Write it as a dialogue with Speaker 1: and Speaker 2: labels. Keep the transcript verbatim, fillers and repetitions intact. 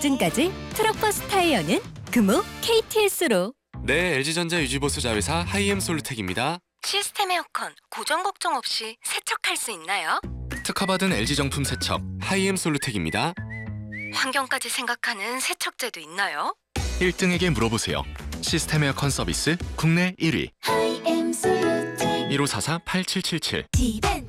Speaker 1: 시즌까지 트럭버스 타이어는 금호 케이티에스로.
Speaker 2: 네, 엘지전자 유지보수 자회사 하이엠솔루텍입니다.
Speaker 1: 시스템 에어컨 고정 걱정 없이 세척할 수 있나요?
Speaker 2: 특허받은 엘지 정품 세척 하이엠솔루텍입니다.
Speaker 1: 환경까지 생각하는 세척제도 있나요?
Speaker 2: 일 등에게 물어보세요. 시스템 에어컨 서비스 국내 일 위
Speaker 3: 하이엠솔루텍
Speaker 2: 일오사사 팔칠칠칠.
Speaker 3: 디벤